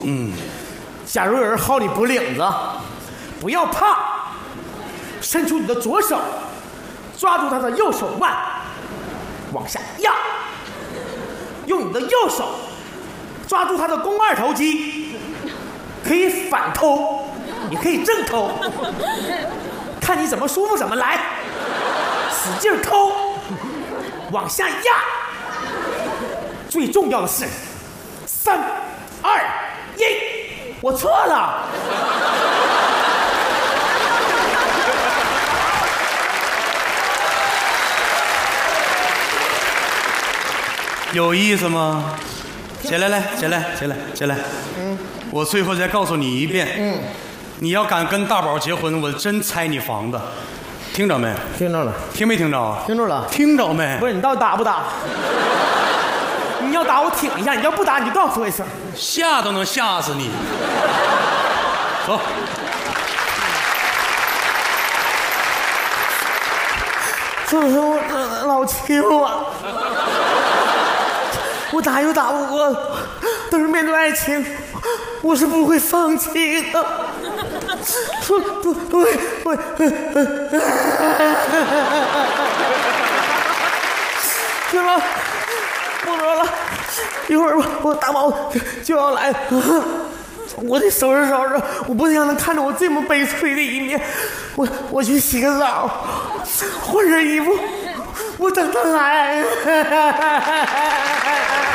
假如有人薅你脖领子，不要怕，伸出你的左手，抓住他的右手腕，往下压，用你的右手抓住他的肱二头肌，可以反偷，也可以正偷，看你怎么舒服怎么来，使劲偷，往下压。最重要的是，3、2、1，我错了。 有意思吗？起来，起来。我最后再告诉你一遍。你要敢跟大宝结婚，我真拆你房子。听着没？ 听着了。 听没听着啊？ 听着了。 听着没？ 不是你到底打不打？你要打我挺一下，你要不打你就告诉我一声。 吓都能吓死你。走。 我老欺负我，我打又打不过，但是面对爱情，我是不会放弃的。我行了，不说了，一会儿我大宝就要来，我得收拾收拾，我不能让他看着我这么悲催的一面。我去洗个澡，换身衣服，我等他来。